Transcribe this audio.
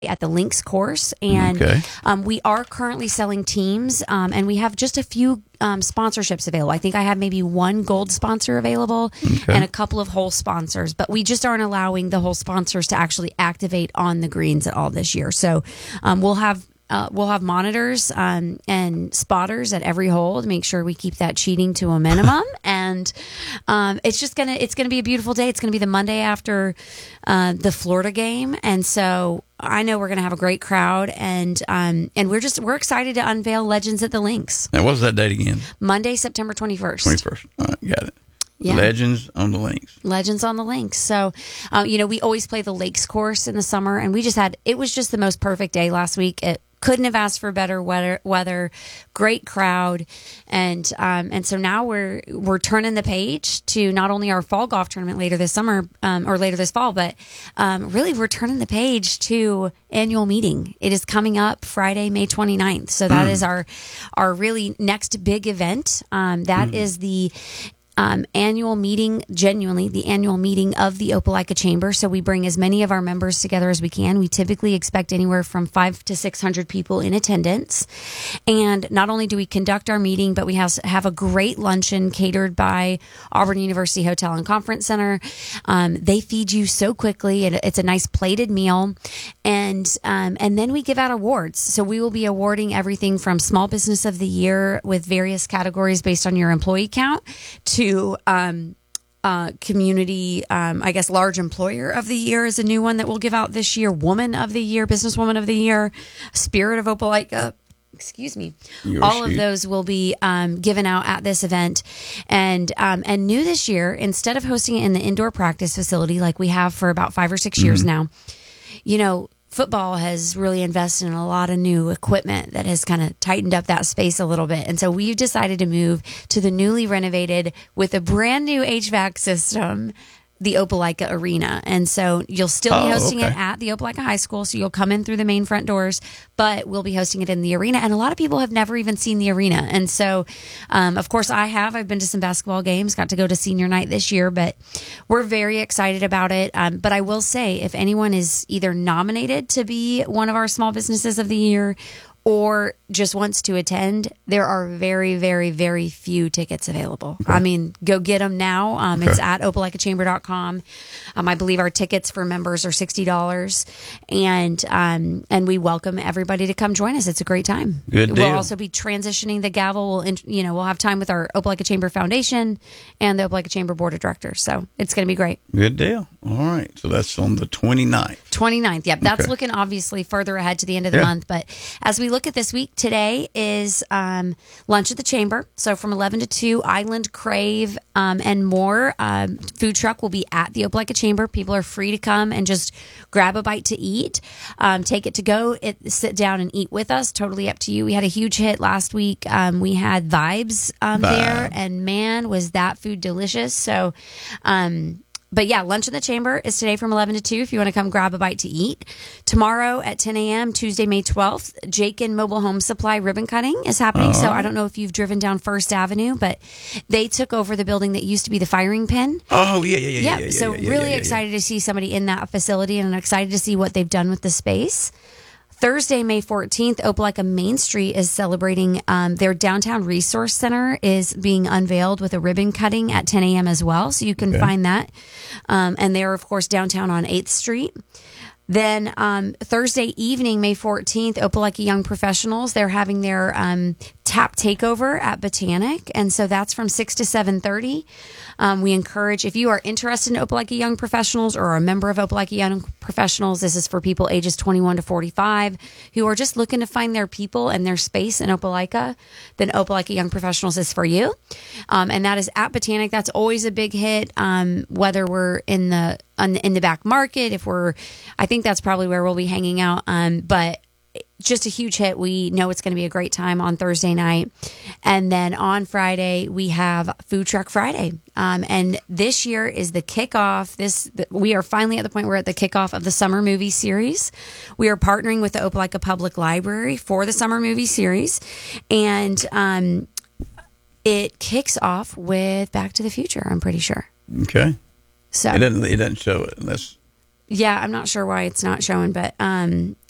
at the Links course, and we are currently selling teams, and we have just a few sponsorships available. I think I have maybe one gold sponsor available and a couple of whole sponsors, but we just aren't allowing the whole sponsors to actually activate on the greens at all this year. So we'll have monitors and spotters at every hole to make sure we keep that cheating to a minimum. And it's gonna be a beautiful day. It's gonna be the Monday after the Florida game, and so I know we're gonna have a great crowd. And we're excited to unveil Legends at the Links. Now, what was that date again? Monday, September 21st. 21st. All right, got it. Yeah. Legends on the Links. Legends on the Links. So, we always play the Lakes course in the summer, and it was just the most perfect day last week. It couldn't have asked for better weather, great crowd, and so now we're turning the page to not only our fall golf tournament later this summer or later this fall, but really we're turning the page to annual meeting. It is coming up Friday, May 29th. So that is our really next big event. That is the annual meeting, genuinely the annual meeting of the Opelika Chamber. So we bring as many of our members together as we can. We typically expect anywhere from 500 to 600 people in attendance. And not only do we conduct our meeting, but we have a great luncheon catered by Auburn University Hotel and Conference Center. They feed you so quickly, and it's a nice plated meal. And then we give out awards. So we will be awarding everything from Small Business of the Year with various categories based on your employee count to community, Large Employer of the Year is a new one that we'll give out this year. Woman of the Year, Businesswoman of the Year, Spirit of Opelika. Excuse me. All of those will be given out at this event. And new this year, instead of hosting it in the indoor practice facility like we have for about 5 or 6 years now, football has really invested in a lot of new equipment that has kind of tightened up that space a little bit. And so we've decided to move to the newly renovated with a brand new HVAC system, the Opelika Arena. And so you'll still be hosting it at the Opelika High School. So you'll come in through the main front doors, but we'll be hosting it in the arena. And a lot of people have never even seen the arena. And so, of course, I've been to some basketball games, got to go to senior night this year, but we're very excited about it. But I will say, if anyone is either nominated to be one of our Small Businesses of the Year or just wants to attend, there are very, very, very few tickets available. Okay. I mean, go get them now. It's at opelikachamber.com. I believe our tickets for members are $60, and we welcome everybody to come join us. It's a great time. Good deal. We'll also be transitioning the gavel. We'll have time with our Opelika Chamber Foundation and the Opelika Chamber Board of Directors. So it's going to be great. Good deal. All right. So that's on the 29th. 29th. Yep. That's looking obviously further ahead to the end of the month. But as we look at this week, today is lunch at the Chamber. So from 11 to 2, Island Crave and more. Food truck will be at the Opelika Chamber. People are free to come and just grab a bite to eat, take it to go, sit down and eat with us. Totally up to you. We had a huge hit last week. We had Vibes there, and man, was that food delicious. So, but yeah, lunch in the Chamber is today from 11 to 2 if you want to come grab a bite to eat. Tomorrow at 10 a.m., Tuesday, May 12th, Jake and Mobile Home Supply ribbon cutting is happening. So I don't know if you've driven down First Avenue, but they took over the building that used to be the firing pin. Oh, yeah. So really excited to see somebody in that facility, and I'm excited to see what they've done with the space. Thursday, May 14th, Opelika Main Street is celebrating their downtown resource center is being unveiled with a ribbon cutting at 10 a.m. as well. So you can find that. And they're, of course, downtown on 8th Street. Then Thursday evening, May 14th, Opelika Young Professionals, they're having their tap takeover at Botanic. And so that's from 6 to 7:30. We encourage, if you are interested in Opelika Young Professionals or are a member of Opelika Young Professionals, this is for people ages 21 to 45 who are just looking to find their people and their space in Opelika, then Opelika Young Professionals is for you. And that is at Botanic. That's always a big hit, whether we're in the back market, I think that's probably where we'll be hanging out. But just a huge hit. We know it's going to be a great time on Thursday night. And then on Friday, we have Food Truck Friday. And this year is the kickoff. We are finally at the point where we're at the kickoff of the summer movie series. We are partnering with the Opelika Public Library for the summer movie series. And it kicks off with Back to the Future, I'm pretty sure. Okay. So it doesn't show it unless... Yeah, I'm not sure why it's not showing, but